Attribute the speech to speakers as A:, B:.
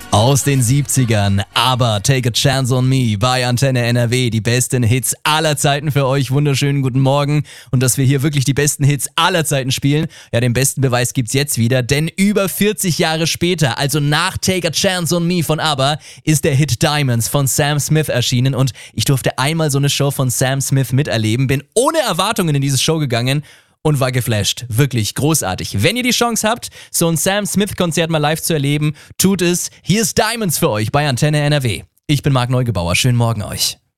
A: Aus den 70ern, aber Take a Chance on Me bei Antenne NRW. Die besten Hits aller Zeiten für euch. Wunderschönen guten Morgen. Und dass wir hier wirklich die besten Hits aller Zeiten spielen, ja, den besten Beweis gibt's jetzt wieder. Denn über 40 Jahre später, also nach Take a Chance on Me von ABBA, ist der Hit Diamonds von Sam Smith erschienen. Und ich durfte einmal so eine Show von Sam Smith miterleben. Bin ohne Erwartungen in diese Show gegangen und war geflasht. Wirklich großartig. Wenn ihr die Chance habt, so ein Sam Smith-Konzert mal live zu erleben, tut es. Hier ist Diamonds für euch bei Antenne NRW. Ich bin Marc Neugebauer. Schönen Morgen euch.